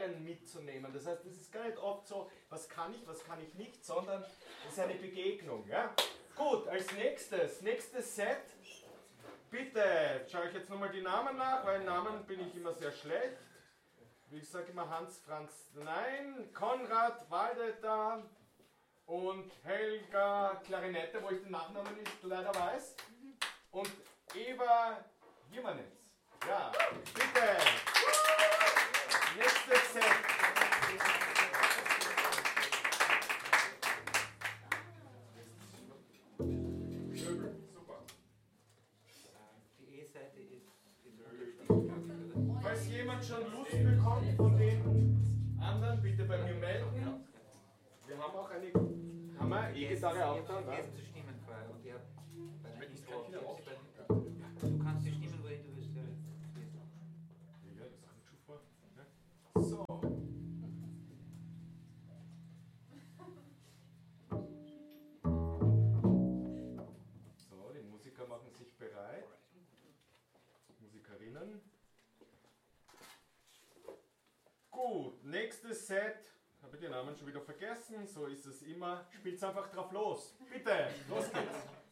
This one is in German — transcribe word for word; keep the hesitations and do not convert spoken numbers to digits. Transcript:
Sphären mitzunehmen. Das heißt, es ist gar nicht oft so, was kann ich, was kann ich nicht, sondern es ist eine Begegnung. Ja? Gut, als nächstes, nächstes Set. Bitte, schaue ich jetzt nochmal die Namen nach, weil Namen bin ich immer sehr schlecht. Ich sage immer Hans, Franz, nein, Konrad, Waldeter und Helga, Klarinette, wo ich den Nachnamen nicht leider weiß. Und Eva Jimenez. Ja, bitte. Nächstes Set. Super. Die E-Seite ist im Unterschied, glaube ich, oder? Falls jemand schon Lust bekommt von den anderen, bitte bei mir melden. Wir haben auch eine, haben wir E-Gitarre auch da? Ich habe vergessen zu stimmen vorher und ich habe bei der Intro, ich hab sie bei, du kannst die stimmen, wohin du willst. Ja, ja, das kommt schon vor. Ja. So. So, die Musiker machen sich bereit. Musikerinnen. Gut, nächstes Set. Habe ich den Namen schon wieder vergessen, so ist es immer. Spielt's einfach drauf los. Bitte, los geht's.